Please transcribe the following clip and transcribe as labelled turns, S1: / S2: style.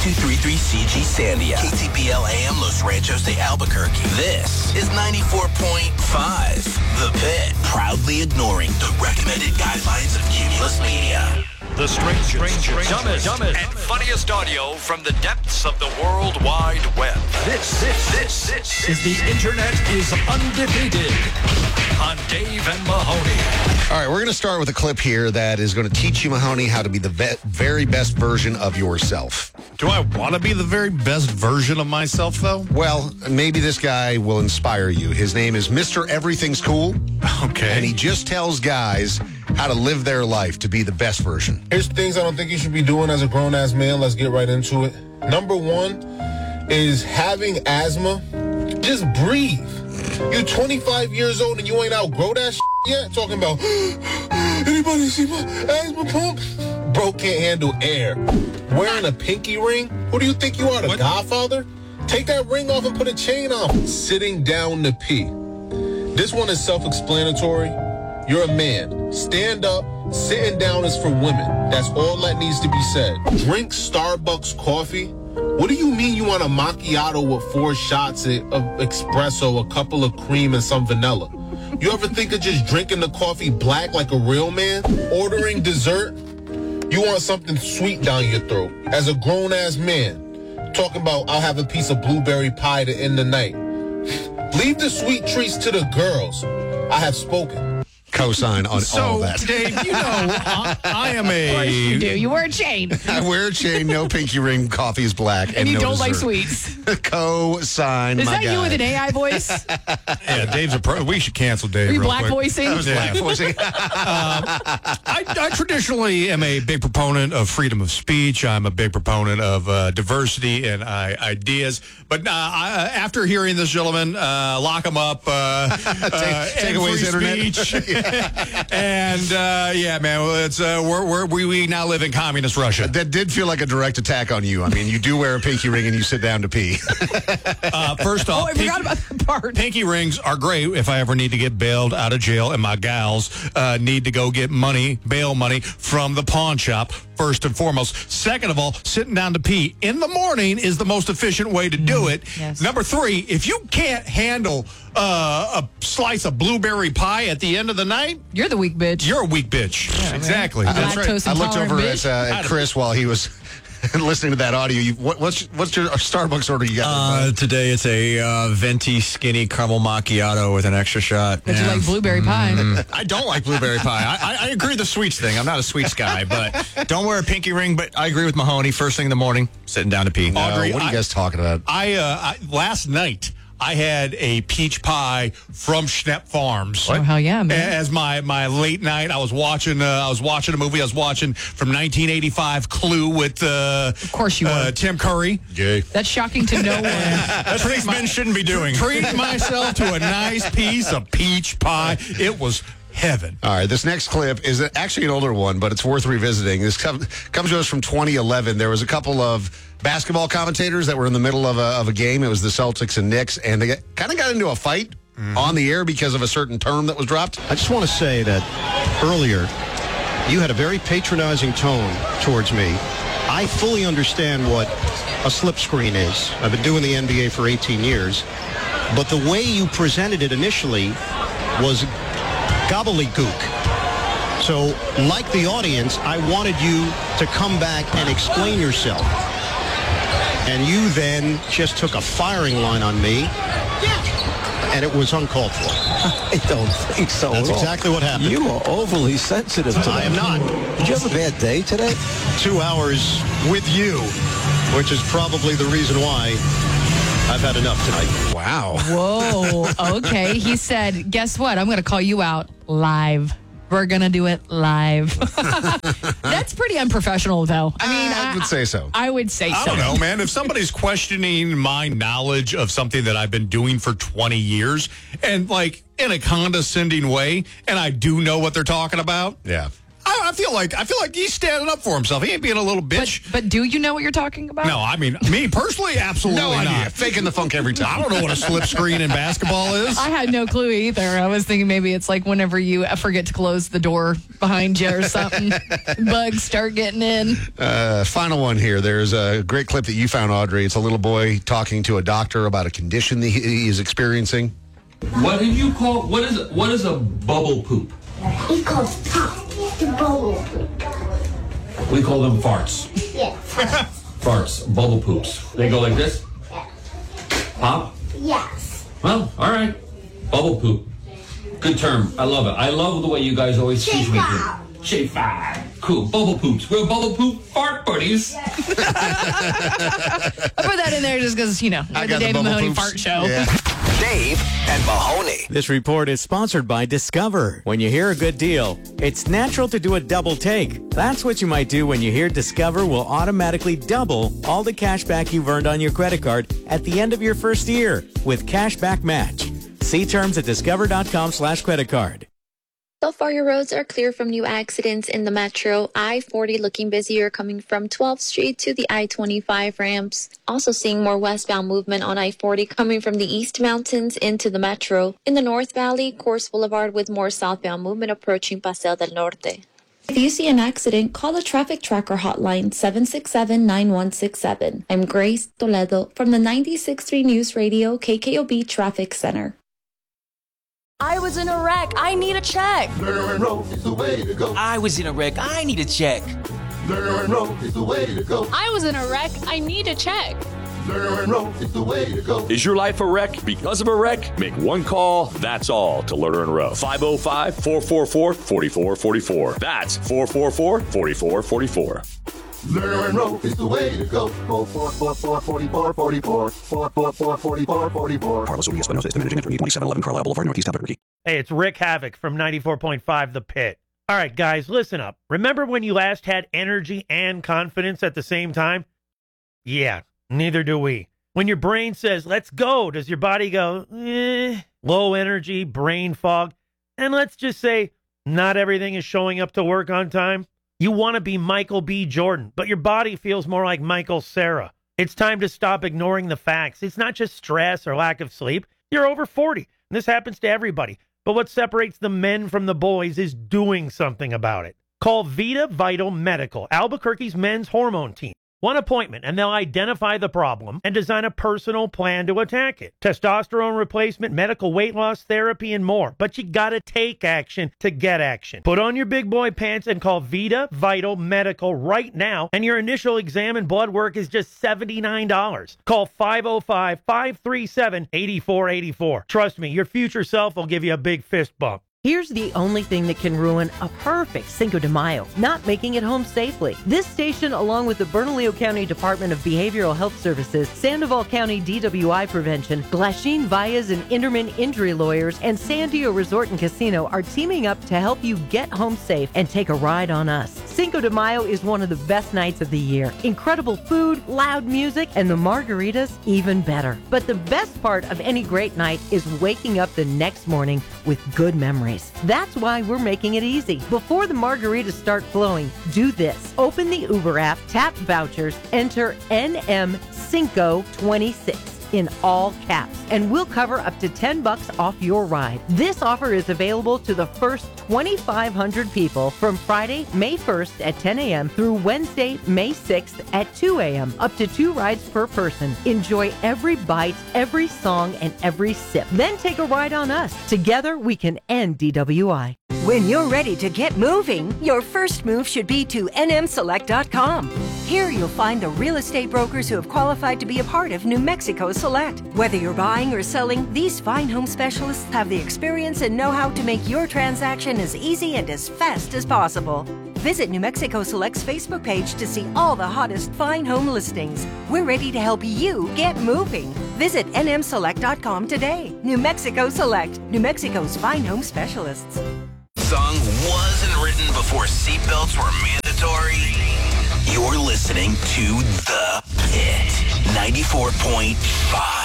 S1: 92.33 CG Sandia. KTPL AM Los Ranchos de Albuquerque. This is 94.5 The Pit. Proudly ignoring the recommended guidelines of Cumulus Media.
S2: The strangest, dumbest, and funniest audio from the depths of the World Wide Web. This is The Internet is Undefeated on Dave and Mahoney.
S3: All right, we're going to start with a clip here that is going to teach you, Mahoney, how to be the very best version of yourself.
S4: Do I want to be the very best version of myself, though?
S3: Well, maybe this guy will inspire you. His name is Mr. Everything's Cool.
S4: Okay.
S3: And he just tells guys how to live their life to be the best version.
S5: Here's things I don't think you should be doing as a grown-ass man. Let's get right into it. Number one is having asthma. Just breathe. You're 25 years old and you ain't outgrow that shit yet? Talking about, anybody see my asthma pump? Bro can't handle air. Wearing a pinky ring? Who do you think you are, the Godfather? Take that ring off and put a chain on. Sitting down to pee. This one is self-explanatory. You're a man. Stand up. Sitting down is for women. That's all that needs to be said. Drink Starbucks coffee. What do you mean you want a macchiato with 4 shots of espresso, a couple of cream, and some vanilla? You ever think of just drinking the coffee black like a real man? Ordering dessert? You want something sweet down your throat. As a grown-ass man, talking about, I'll have a piece of blueberry pie to end the night. Leave the sweet treats to the girls. I have spoken.
S3: Co-sign on all that.
S4: Dave, you know, I am a...
S6: Of course you do. You wear a chain.
S3: I wear a chain, no pinky ring, coffee is black,
S6: and you
S3: no
S6: don't
S3: dessert.
S6: like sweets.
S3: Co-sign,
S6: Is
S3: my
S6: that
S3: guy.
S6: you with an AI voice?
S4: Yeah, Dave's a pro. We should cancel Dave
S6: Are you
S4: real
S6: black
S4: quick.
S6: voicing?
S3: I was black voicing.
S4: I traditionally am a big proponent of freedom of speech. I'm a big proponent of diversity and ideas. But after hearing this gentleman, lock him up,
S3: take away his internet.
S4: speech. And yeah, man, it's we now live in communist Russia.
S3: That did feel like a direct attack on you. I mean, you do wear a pinky ring and you sit down to pee.
S4: First off,
S6: I forgot about that part.
S4: pinky rings are great if I ever need to get bailed out of jail and my gals need to go get bail money from the pawn shop, first and foremost. Second of all, sitting down to pee in the morning is the most efficient way to do it.
S6: Yes.
S4: Number 3, if you can't handle a slice of blueberry pie at the end of the night,
S6: You're the weak bitch.
S4: you're a weak bitch. Exactly.
S6: That's right. Lactose
S3: I looked
S6: intolerant
S3: over
S6: bitch.
S3: at Chris while he was listening to that audio. What's your Starbucks order you got?
S7: Today it's a venti skinny caramel macchiato with an extra shot.
S6: But you like blueberry pie.
S7: I don't like blueberry pie. I agree with the sweets thing. I'm not a sweets guy, but don't wear a pinky ring. But I agree with Mahoney. First thing in the morning, sitting down to pee.
S4: Audrey,
S3: What are you guys talking about?
S4: I last night I had a peach pie from Schnepp Farms.
S6: Oh, hell yeah, man.
S4: As my late night, I was watching a movie. I was watching from 1985 Clue with
S6: Of course you were.
S4: Tim Curry.
S3: Gay.
S6: That's shocking to no one.
S7: That's what these men shouldn't be doing.
S4: Treated myself to a nice piece of peach pie. It was heaven.
S3: All right, this next clip is actually an older one, but it's worth revisiting. This comes to us from 2011. There was a couple of basketball commentators that were in the middle of a game. It was the Celtics and Knicks, and they kind of got into a fight on the air because of a certain term that was dropped.
S8: I just want to say that earlier, you had a very patronizing tone towards me. I fully understand what a slipscreen is. I've been doing the NBA for 18 years. But the way you presented it initially was gobbledygook. So, like the audience, I wanted you to come back and explain yourself. And you then just took a firing line on me, and it was uncalled for.
S9: I don't think so.
S8: That's
S9: at all.
S8: exactly what happened.
S9: You are overly sensitive to
S8: I am not.
S9: Did you have a bad day today?
S8: 2 hours with you, which is probably the reason why I've had enough tonight.
S3: Wow.
S6: Whoa. Okay. He said, guess what? I'm going to call you out live. We're going to do it live. That's pretty unprofessional, though.
S3: I would say so.
S6: I would say so.
S4: I don't know, man. If somebody's questioning my knowledge of something that I've been doing for 20 years and like in a condescending way, and I do know what they're talking about,
S3: Yeah.
S4: I feel like he's standing up for himself. He ain't being a little bitch.
S6: But do you know what you're talking about?
S4: No, I mean, me personally, absolutely
S3: No idea.
S4: not.
S3: Faking the funk every time.
S4: I don't know what a slip screen in basketball is.
S6: I had no clue either. I was thinking maybe it's like whenever you forget to close the door behind you or something. Bugs start getting in.
S3: Final one here. There's a great clip that you found, Audrey. It's a little boy talking to a doctor about a condition that he is experiencing.
S10: What did you call? What is a bubble poop?
S11: He calls pop the bubble poop.
S10: We call them farts.
S11: Yes.
S10: Farts, bubble poops. They go like this. Pop.
S11: Yes.
S10: Well, all right. Bubble poop. Good term. I love it. I love the way you guys always teach me. Shape 5. Cool. Bubble poops. We're bubble poop fart buddies.
S6: I put that in there just because, we're the Dave Mahoney Fart Show.
S3: Yeah.
S1: Dave and Mahoney.
S12: This report is sponsored by Discover. When you hear a good deal, it's natural to do a double take. That's what you might do when you hear Discover will automatically double all the cash back you've earned on your credit card at the end of your first year with Cashback Match. See terms at discover.com/creditcard.
S13: So far, your roads are clear from new accidents in the metro. I-40 looking busier coming from 12th Street to the I-25 ramps. Also seeing more westbound movement on I-40 coming from the East Mountains into the metro. In the North Valley, Course Boulevard with more southbound movement approaching Paseo del Norte. If you see an accident, call the Traffic Tracker hotline 767-9167. I'm Grace Toledo from the 96.3 News Radio KKOB Traffic Center.
S14: I was in a wreck. I need a check.
S15: Lerner and Rowe is the way to go.
S16: I was in a wreck. I need a check.
S15: Lerner and Rowe is the way to go.
S14: I was in a wreck. I need a check.
S15: Lerner and Rowe is the way to go.
S17: Is your life a wreck because of a wreck? Make one call, that's all, to Lerner and Rowe. 505-444-4444. That's 444-4444.
S15: Lerner and Rowe is the way to go. 444-4444. 444-4444.
S18: Carlos Urias Espinosa is the managing editor, 2711 Carlisle Boulevard, Northeast Albuquerque.
S19: Hey, it's Rick Havoc from 94.5 The Pit. All right, guys, listen up. Remember when you last had energy and confidence at the same time? Yeah, neither do we. When your brain says, let's go, does your body go, low energy, brain fog? And let's just say, not everything is showing up to work on time. You want to be Michael B. Jordan, but your body feels more like Michael Cera. It's time to stop ignoring the facts. It's not just stress or lack of sleep. You're over 40, and this happens to everybody. But what separates the men from the boys is doing something about it. Call Vita Vital Medical, Albuquerque's men's hormone team. One appointment, and they'll identify the problem and design a personal plan to attack it. Testosterone replacement, medical weight loss therapy, and more. But you gotta take action to get action. Put on your big boy pants and call Vita Vital Medical right now, and your initial exam and blood work is just $79. Call 505-537-8484. Trust me, your future self will give you a big fist bump.
S20: Here's the only thing that can ruin a perfect Cinco de Mayo, not making it home safely. This station, along with the Bernalillo County Department of Behavioral Health Services, Sandoval County DWI Prevention, Glasheen Valles and Inderman Injury Lawyers, and Sandio Resort and Casino are teaming up to help you get home safe and take a ride on us. Cinco de Mayo is one of the best nights of the year. Incredible food, loud music, and the margaritas even better. But the best part of any great night is waking up the next morning with good memories. That's why we're making it easy. Before the margaritas start flowing, do this. Open the Uber app, tap vouchers, enter NM526 in all caps, and we'll cover up to $10 off your ride. This offer is available to the first 2,500 people from Friday, May 1st at 10 a.m. through Wednesday, May 6th at 2 a.m. Up to 2 rides per person. Enjoy every bite, every song, and every sip. Then take a ride on us. Together, we can end DWI.
S21: When you're ready to get moving, your first move should be to nmselect.com. Here you'll find the real estate brokers who have qualified to be a part of New Mexico Select. Whether you're buying or selling, these fine home specialists have the experience and know-how to make your transaction as easy and as fast as possible. Visit New Mexico Select's Facebook page to see all the hottest fine home listings. We're ready to help you get moving. Visit nmselect.com today. New Mexico Select, New Mexico's fine home specialists.
S1: Song wasn't written before seatbelts were mandatory. You're listening to The Pit 94.5.